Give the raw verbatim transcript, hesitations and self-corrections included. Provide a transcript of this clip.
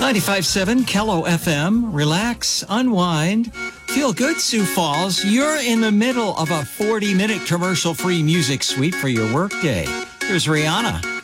ninety-five point seven Kello F M. Relax, unwind, feel good, Sioux Falls. You're in the middle of a forty-minute commercial-free music suite for your workday. Here's Rihanna.